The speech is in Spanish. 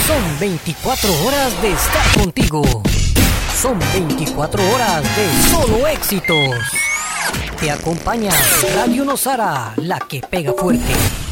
Son 24 horas de estar contigo. Son 24 horas de solo éxitos. Te acompaña Radio Nosara, la que pega fuerte.